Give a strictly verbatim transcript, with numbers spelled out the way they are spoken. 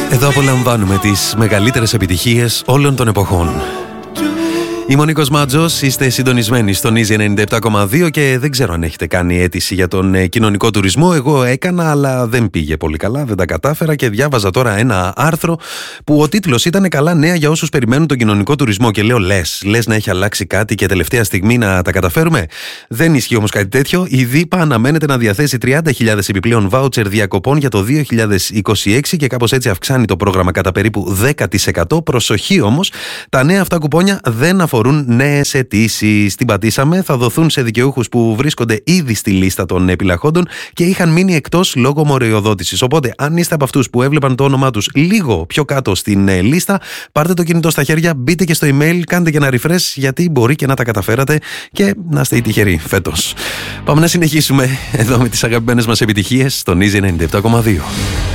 Εδώ απολαμβάνουμε τις μεγαλύτερες επιτυχίες όλων των εποχών. Είμαι ο Νίκος Μάτζος, είστε συντονισμένοι στον Easy ενενήντα επτά κόμμα δύο και δεν ξέρω αν έχετε κάνει αίτηση για τον ε, κοινωνικό τουρισμό. Εγώ έκανα, αλλά δεν πήγε πολύ καλά, δεν τα κατάφερα και διάβαζα τώρα ένα άρθρο που ο τίτλος ήταν «Καλά νέα για όσους περιμένουν τον κοινωνικό τουρισμό». Και λέω, λες, λες να έχει αλλάξει κάτι και τελευταία στιγμή να τα καταφέρουμε. Δεν ισχύει όμως κάτι τέτοιο. Η ΔΥΠΑ αναμένεται να διαθέσει τριάντα χιλιάδες επιπλέον βάουτσερ διακοπών για το δύο χιλιάδες είκοσι έξι και κάπως έτσι αυξάνει το πρόγραμμα κατά περίπου δέκα τοις εκατό. Προσοχή όμως, τα νέα αυτά κουπόνια δεν αφορούν. Αφορούν νέες αιτήσεις. Την πατήσαμε, θα δοθούν σε δικαιούχους που βρίσκονται ήδη στη λίστα των επιλαχόντων και είχαν μείνει εκτός λόγω μοριοδότησης. Οπότε, αν είστε από αυτούς που έβλεπαν το όνομά τους λίγο πιο κάτω στην λίστα, πάρτε το κινητό στα χέρια, μπείτε και στο email, κάντε και ένα refresh, γιατί μπορεί και να τα καταφέρατε και να είστε οι τυχεροί φέτος. Πάμε να συνεχίσουμε εδώ με τις αγαπημένες μας επιτυχίες στον Easy ενενήντα επτά κόμμα δύο.